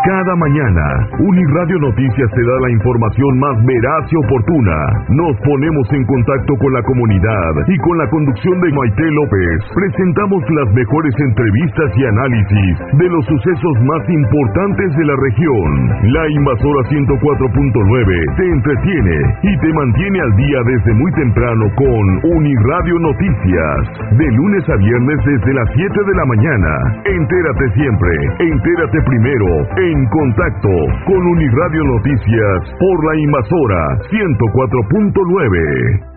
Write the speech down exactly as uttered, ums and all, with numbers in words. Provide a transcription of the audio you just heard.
Cada mañana, Uniradio Noticias te da la información más veraz y oportuna. Nos ponemos en contacto con la comunidad y con la conducción de Maite López presentamos las mejores entrevistas y análisis de los sucesos más importantes de la región. La Invasora ciento cuatro punto nueve te entretiene y te mantiene al día desde muy temprano con Uniradio Noticias. De lunes a viernes desde las siete de la mañana. Entérate siempre, entérate primero, en contacto con Uniradio Noticias por la Invasora ciento cuatro punto nueve.